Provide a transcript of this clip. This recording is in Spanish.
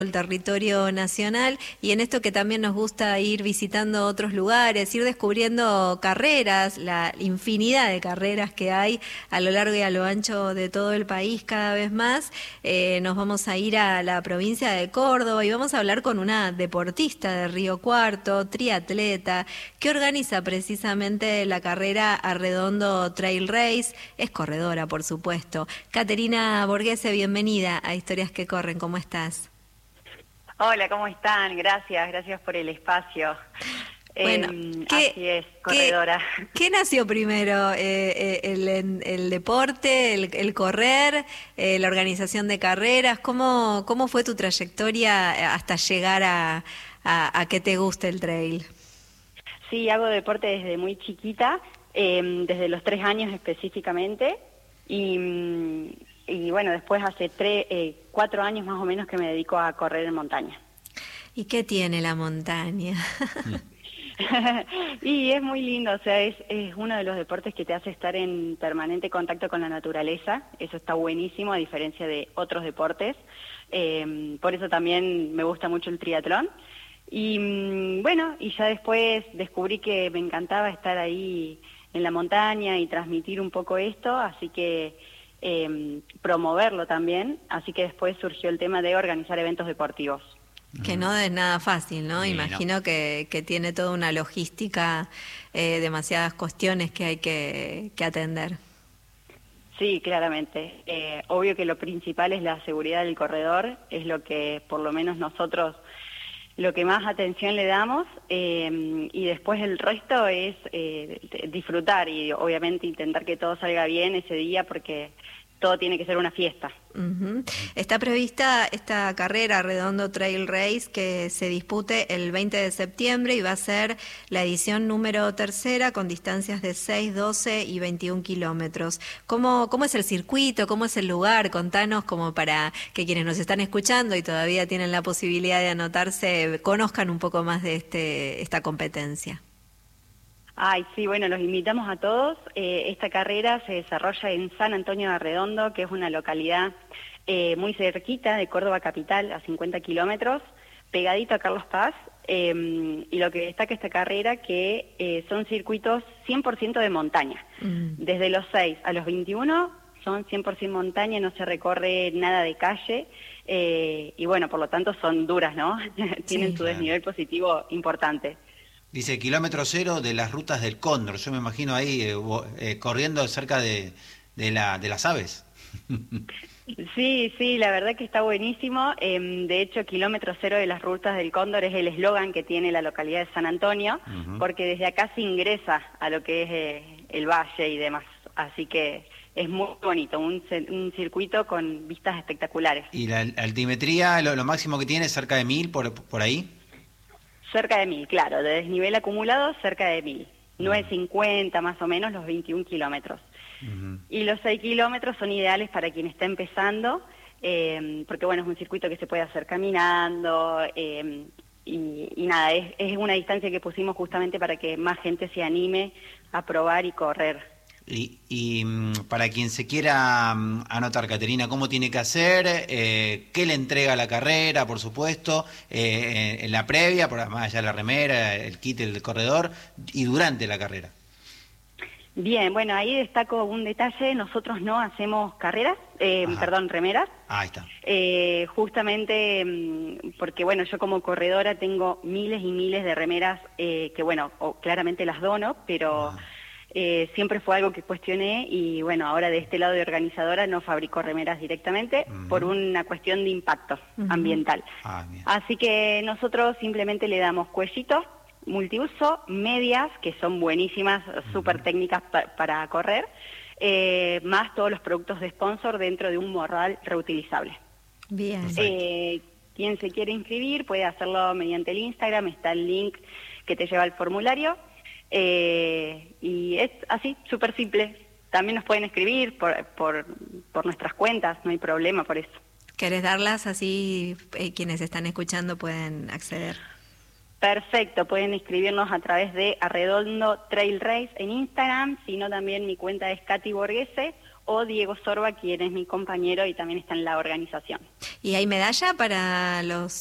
el territorio nacional y en esto que también nos gusta ir visitando otros lugares, ir descubriendo carreras, la infinidad de carreras que hay a lo largo y a lo ancho de todo el país cada vez más. Nos vamos a ir a la provincia de Córdoba y vamos a hablar con una deportista de Río Cuarto, triatleta, que organiza precisamente la carrera Arredondo Trail Race. Es corredora, por supuesto. Caterina Borghese, bienvenida a Historias que Corren. ¿Cómo estás? Hola, ¿cómo están? Gracias por el espacio. Bueno, Así es, corredora. ¿Qué nació primero? ¿El deporte, el correr, la organización de carreras? ¿Cómo fue tu trayectoria hasta llegar a que te guste el trail? Sí, hago deporte desde muy chiquita, desde los 3 años específicamente, y bueno, después hace 4 años más o menos que me dedico a correr en montaña. ¿Y qué tiene la montaña? Y es muy lindo, o sea, es uno de los deportes que te hace estar en permanente contacto con la naturaleza. Eso está buenísimo, a diferencia de otros deportes. Por eso también me gusta mucho el triatlón. Y bueno, y ya después descubrí que me encantaba estar ahí en la montaña y transmitir un poco esto, así que promoverlo también. Así que después surgió el tema de organizar eventos deportivos. Que no es nada fácil, ¿no? No. Imagino que tiene toda una logística, demasiadas cuestiones que hay que atender. Sí, claramente. Obvio que lo principal es la seguridad del corredor, es lo que por lo menos nosotros, lo que más atención le damos, y después el resto es disfrutar y obviamente intentar que todo salga bien ese día porque todo tiene que ser una fiesta. Uh-huh. Está prevista esta carrera Redondo Trail Race que se dispute el 20 de septiembre y va a ser la edición número 3 con distancias de 6, 12 y 21 kilómetros. ¿Cómo es el circuito? ¿Cómo es el lugar? Contanos como para que quienes nos están escuchando y todavía tienen la posibilidad de anotarse, conozcan un poco más de esta competencia. Ay, sí, bueno, los invitamos a todos. Esta carrera se desarrolla en San Antonio de Arredondo, que es una localidad muy cerquita de Córdoba capital, a 50 kilómetros, pegadito a Carlos Paz. Y lo que destaca esta carrera que son circuitos 100% de montaña. Desde los 6 a los 21 son 100% montaña, no se recorre nada de calle. Y bueno, por lo tanto son duras, ¿no? Tienen su desnivel positivo importante. Dice kilómetro cero de las rutas del Cóndor. Yo me imagino ahí corriendo cerca de las aves. Sí, la verdad que está buenísimo. De hecho, kilómetro cero de las rutas del Cóndor es el eslogan que tiene la localidad de San Antonio, porque desde acá se ingresa a lo que es el valle y demás. Así que es muy bonito, un circuito con vistas espectaculares. ¿Y la altimetría, lo máximo que tiene, cerca de 1000 por ahí? Cerca de 1000, claro, de desnivel acumulado cerca de 1000. 950 más o menos los 21 kilómetros. Y los 6 kilómetros son ideales para quien está empezando, porque bueno, es un circuito que se puede hacer caminando, y nada, es una distancia que pusimos justamente para que más gente se anime a probar y correr. Y para quien se quiera anotar, Caterina, ¿cómo tiene que hacer? ¿Qué le entrega la carrera, por supuesto? En la previa, por más allá de la remera, el kit del corredor, y durante la carrera. Bien, bueno, ahí destaco un detalle, nosotros no hacemos carreras, remeras. Ahí está. Justamente porque, bueno, yo como corredora tengo miles y miles de remeras que, bueno, claramente las dono, pero... siempre fue algo que cuestioné y bueno, ahora de este lado de organizadora no fabrico remeras directamente por una cuestión de impacto ambiental. Así que nosotros simplemente le damos cuellitos, multiuso, medias, que son buenísimas, súper técnicas para correr, más todos los productos de sponsor dentro de un morral reutilizable. Bien. Quien se quiere inscribir puede hacerlo mediante el Instagram, está el link que te lleva al formulario. Y es así, súper simple. También nos pueden escribir por nuestras cuentas, no hay problema por eso. ¿Querés darlas así quienes están escuchando pueden acceder? Perfecto, pueden escribirnos a través de Arredondo Trail Race en Instagram, sino también mi cuenta es Katy Borghese o Diego Sorba, quien es mi compañero y también está en la organización. ¿Y hay medalla para los